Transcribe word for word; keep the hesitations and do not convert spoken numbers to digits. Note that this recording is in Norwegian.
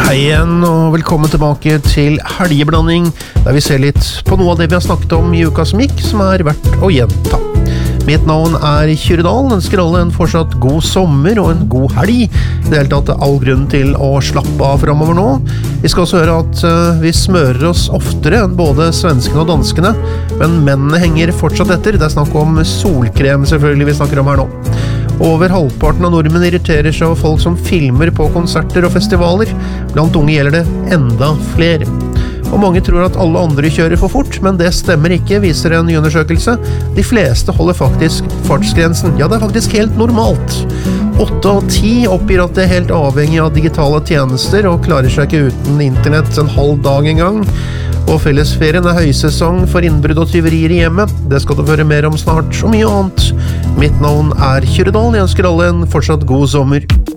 Hei igjen, og velkommen tilbake til Helgeblanding, der vi ser litt på noe av det vi har snakket om i uka som gikk, som er verdt å gjenta. Mitt navn er Kyrre Dahl, ønsker alle en fortsatt god sommer og en god helg. I det hele tatt er all grunn til å slappe av fremover nå. Vi skal også høre at uh, vi smører oss oftere enn både svenskene og danskene, men mennene henger fortsatt etter. Det er snakk om solkrem selvfølgelig vi snakker om her nå. Over halvparten av nordmenn irriterer seg over folk som filmer på konserter og festivaler. Blant unge gjelder det enda flere. Og mange tror at alle andre kjører for fort, men det stemmer ikke, viser en ny undersøkelse. De fleste holder faktisk fartsgrensen. Ja, det er faktisk helt normalt. Åtte av ti oppgir at det er helt avhengig av digitale tjenester og klarer seg ikke uten internett en halv dag en gang. Og fellesferien er høysesong for innbrudd og tyverier i hjemmet. Det skal du høre mer om snart, og mye annet. Mitt navn er Kyrre Dahl. Jeg ønsker alle en fortsatt god sommer.